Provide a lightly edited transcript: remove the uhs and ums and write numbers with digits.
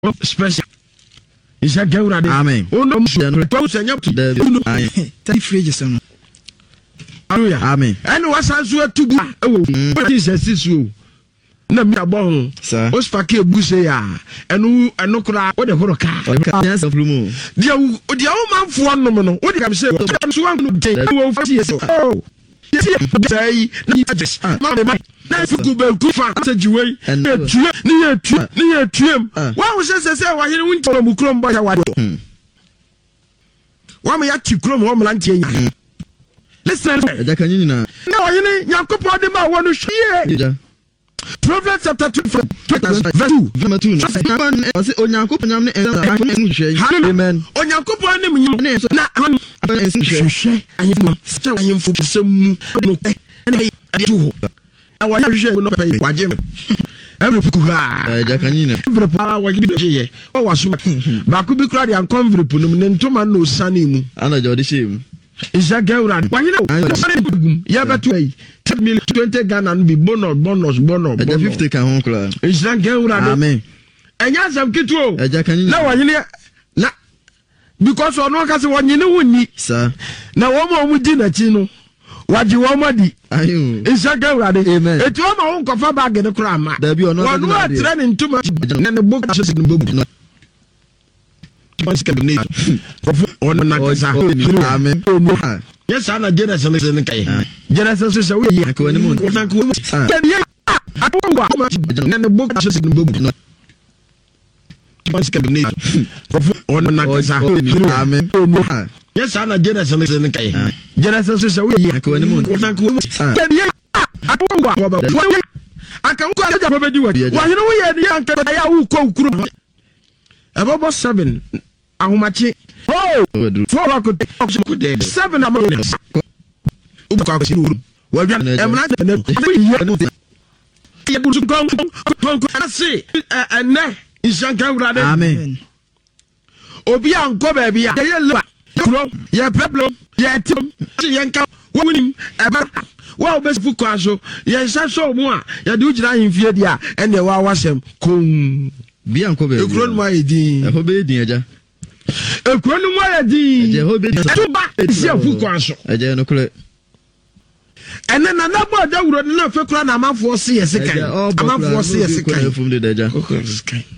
special. Is a girl. Amen. Oh no, Amen. And what's answer to be? Oh, Jesus is you. Na mi abon o spake ebuse ya enu enokra wo de horo ka yes of room dia o manfo nom no wo de kam se so wan no dey wo fati yes oh yes say na just ma de na fuku be ku fa se jiwe ni tuem wa wo se wa hire won toro mu krom ba ya wa wa me ya ti krom wo mlantie nya listen da kan yin na wa hire yakopo de ma wo no hwie Proverbs chapter 2 verse 2. Amen. Onyankopon anem nyim na hwehwe ayem sɛ ayem fo sɛm no na ade ho. Awa ya hwehwe no pɛ waje me. Every puku ha. Jakanyina. Every power wa gibi je. O waso. Ba ku bi kra de ankon every punum ne ntoma no sane mu. Ana jodi shame. Isa Gawran. Wahina ya betu ai. 20 Ghana no be bonus. 50 ka ho kra. Isa Gawran. Amen. Enya sam kitu o. Jakanyina. Na wahina na because ono ka se wanyine wonni. Sir. Na wo mu di na chi no. Waji wo madi. Ayo. Isa Gawran. Amen. Etu o ma won kofa bag ne kra ma. Da bi ono. Wonu atre ne ntuma na ne book so ne book. Amen. Yes, I'm a Genesis in the Kay. Genesis is a way. I go anymore. I don't the book is in the book. Amen. Yes, I'm a Genesis in the Kay. Genesis is a way. I go anymore. I can't go it. Why, you know, we had the young who call about 7. Ahomachi. Oh, 4 o'clock. 7 among well, I'm not Amen. Obi anko baby. Ya problem. Ya tim. Yanka. Wonim. Wa obefu kwaso. Ya so mu a. Ya de ujira himfie dia. Ene wa wasem. Kum. Bi anko baby. Ekron ma edin. E ho be edin aja. Ekron mu edin. E ho be edin. To ba esi afu kwaso. Aja no kule. Ene na na bo da wuro na fe kura na amafo se yesikan. Amafo se yesikan.